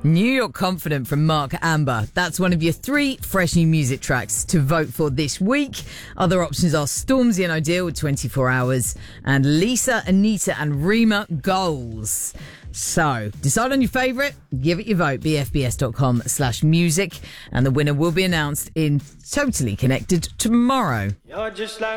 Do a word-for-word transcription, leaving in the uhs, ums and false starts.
New York Confident from Mark Amber. That's one of your three fresh new music tracks to vote for this week. Other options are Stormzy and Ideal with twenty-four hours and Lisa, Anita and Rima, Goals. So, decide on your favourite, give it your vote, b f b s dot com slash music, and the winner will be announced in Totally Connected tomorrow. You're just like